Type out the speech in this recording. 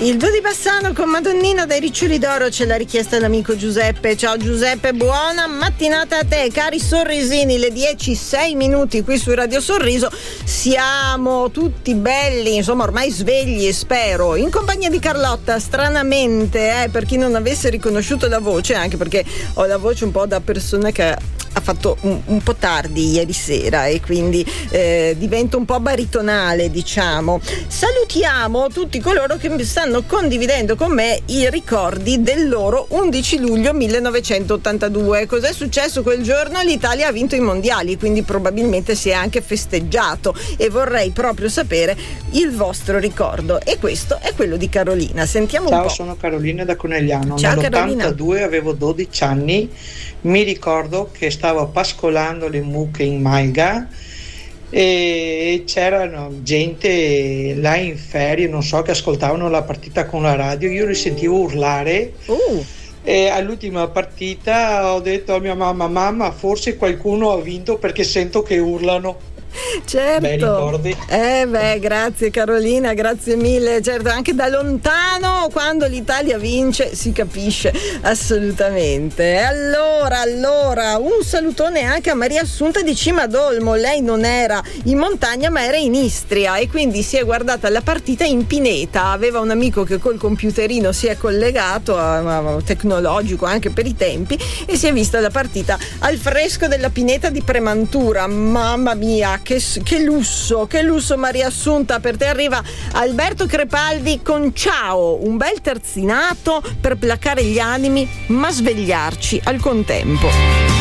Il Due di Bassano con Madonnina dai Riccioli d'Oro ce l'ha richiesta l'amico Giuseppe. Ciao Giuseppe, buona mattinata a te, cari sorrisini, le 10:06 qui su Radio Sorriso. Siamo tutti belli, insomma ormai svegli, spero, in compagnia di Carlotta, stranamente, per chi non avesse riconosciuto la voce, anche perché ho la voce un po' da persona che ha fatto un po' tardi ieri sera e quindi divento un po' baritonale, diciamo. Salutiamo tutti coloro che stanno condividendo con me i ricordi del loro 11 luglio 1982. Cos'è successo quel giorno? L'Italia ha vinto i mondiali, quindi probabilmente si è anche festeggiato e vorrei proprio sapere il vostro ricordo, e questo è quello di Carolina. Sentiamo un po'. Ciao, sono Carolina da Conegliano. Ciao, nell'82 Carolina. avevo 12 anni, mi ricordo che stavo pascolando le mucche in malga e c'erano gente là in ferie, non so, che ascoltavano la partita con la radio. Io li sentivo urlare e all'ultima partita ho detto a mia mamma, forse qualcuno ha vinto perché sento che urlano. Certo. Bei ricordi. Grazie Carolina, grazie mille. Certo, anche da lontano quando l'Italia vince si capisce assolutamente. Allora, un salutone anche a Maria Assunta di Cimadolmo. Lei non era in montagna ma era in Istria e quindi si è guardata la partita in pineta. Aveva un amico che col computerino si è collegato tecnologico anche per i tempi e si è vista la partita al fresco della pineta di Premantura. Mamma mia, che lusso Maria Assunta. Per te arriva Alberto Crepaldi con Ciao, un bel terzinato per placare gli animi ma svegliarci al contempo.